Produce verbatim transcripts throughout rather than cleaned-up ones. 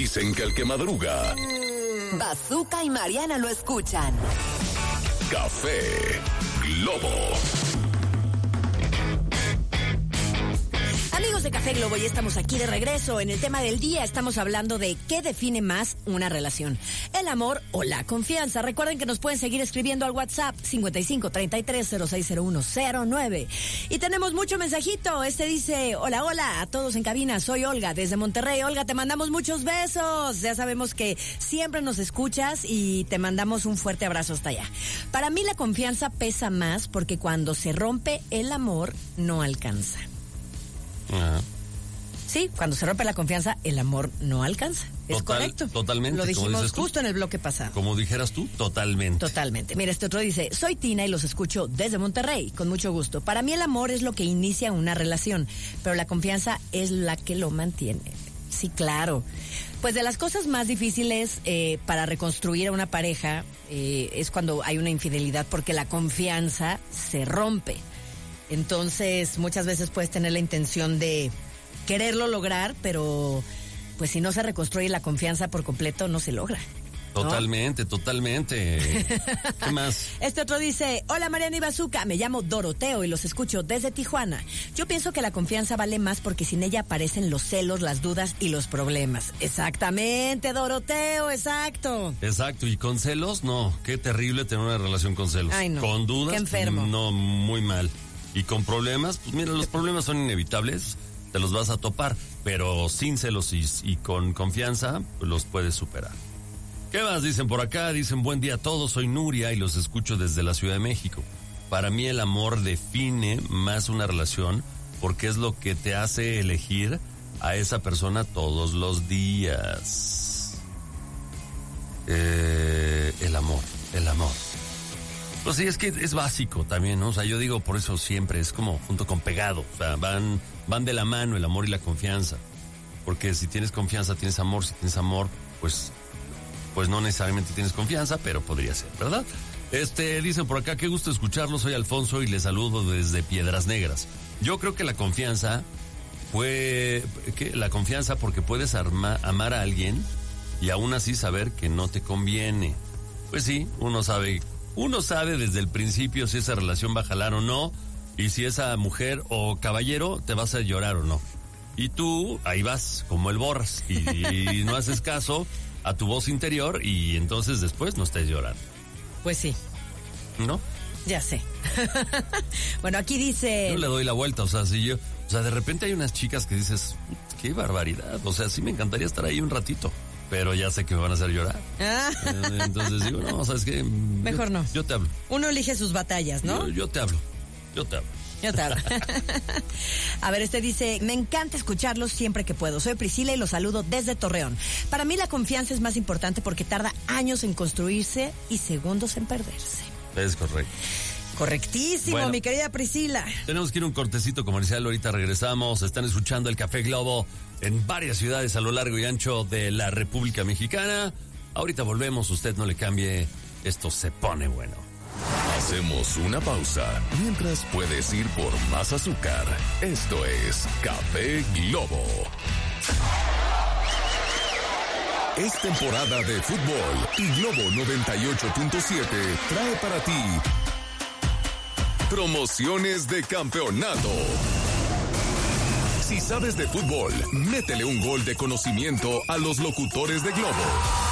Dicen que el que madruga. Bazooka y Mariana lo escuchan. Café Globo. Amigos de Café Globo, ya estamos aquí de regreso. En el tema del día estamos hablando de qué define más una relación, el amor o la confianza. Recuerden que nos pueden seguir escribiendo al WhatsApp cincuenta y cinco, treinta y tres, cero seis cero uno cero nueve. Y tenemos mucho mensajito. Este dice: hola, hola a todos en cabina, soy Olga desde Monterrey. Olga, te mandamos muchos besos. Ya sabemos que siempre nos escuchas y te mandamos un fuerte abrazo hasta allá. Para mí la confianza pesa más porque cuando se rompe el amor no alcanza. Ajá. Sí, cuando se rompe la confianza, el amor no alcanza. Es Total, correcto. Totalmente. Lo dijimos dices tú, justo en el bloque pasado. Como dijeras tú, totalmente. Totalmente. Mira, este otro dice: soy Tina y los escucho desde Monterrey, con mucho gusto. Para mí el amor es lo que inicia una relación, pero la confianza es la que lo mantiene. Sí, claro. Pues de las cosas más difíciles eh, para reconstruir a una pareja eh, es cuando hay una infidelidad, porque la confianza se rompe. Entonces, muchas veces puedes tener la intención de quererlo lograr, pero pues si no se reconstruye la confianza por completo, no se logra, ¿no? Totalmente, totalmente. ¿Qué más? Este otro dice: hola Mariana y Bazooka, me llamo Doroteo y los escucho desde Tijuana. Yo pienso que la confianza vale más porque sin ella aparecen los celos, las dudas y los problemas. Exactamente, Doroteo, exacto. Exacto, y con celos, no, qué terrible tener una relación con celos. Ay, no. Con dudas, Qué enfermo. no, muy mal. Y con problemas, pues mira, los problemas son inevitables, te los vas a topar, pero sin celos y, y con confianza, pues los puedes superar. ¿Qué más dicen por acá? Dicen: buen día a todos, soy Nuria y los escucho desde la Ciudad de México. Para mí el amor define más una relación porque es lo que te hace elegir a esa persona todos los días. Eh, el amor, el amor. Pues sí, es que es básico también, ¿no? O sea, yo digo, por eso siempre es como junto con pegado. O sea, van, van de la mano el amor y la confianza. Porque si tienes confianza, tienes amor. Si tienes amor, pues, pues no necesariamente tienes confianza, pero podría ser, ¿verdad? Este, dicen por acá: qué gusto escucharlo, soy Alfonso y les saludo desde Piedras Negras. Yo creo que la confianza fue, que la confianza porque puedes arma, amar a alguien y aún así saber que no te conviene. Pues sí, uno sabe... Uno sabe desde el principio si esa relación va a jalar o no, y si esa mujer o caballero te va a hacer llorar o no. Y tú ahí vas, como el borras, y, y no haces caso a tu voz interior, y entonces después no estés llorando. Pues sí. ¿No? Ya sé. Bueno, aquí dice... Yo le doy la vuelta, o sea, si yo... O sea, de repente hay unas chicas que dices, qué barbaridad, o sea, sí me encantaría estar ahí un ratito, pero ya sé que me van a hacer llorar. Ah. Entonces digo, no, ¿sabes qué? Mejor yo, no. Yo te hablo. Uno elige sus batallas, ¿no? Yo, yo te hablo, yo te hablo. Yo te hablo. A ver, este dice: me encanta escucharlos siempre que puedo. Soy Priscila y los saludo desde Torreón. Para mí la confianza es más importante porque tarda años en construirse y segundos en perderse. Es correcto. Correctísimo, Bueno, mi querida Priscila. Tenemos que ir a un cortecito comercial, ahorita regresamos. Están escuchando el Café Globo en varias ciudades a lo largo y ancho de la República Mexicana. Ahorita volvemos, usted no le cambie, esto se pone bueno. Hacemos una pausa mientras puedes ir por más azúcar. Esto es Café Globo. Es temporada de fútbol y Globo noventa y ocho punto siete trae para ti promociones de campeonato. Si sabes de fútbol, métele un gol de conocimiento a los locutores de Globo.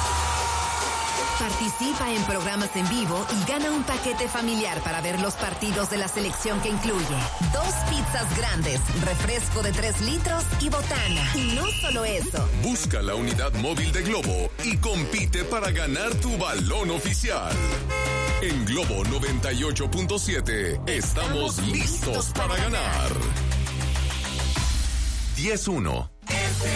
Participa en programas en vivo y gana un paquete familiar para ver los partidos de la selección que incluye dos pizzas grandes, refresco de tres litros y botana. Y no solo eso. Busca la unidad móvil de Globo y compite para ganar tu balón oficial. En Globo noventa y ocho punto siete estamos, estamos listos para ganar. diez uno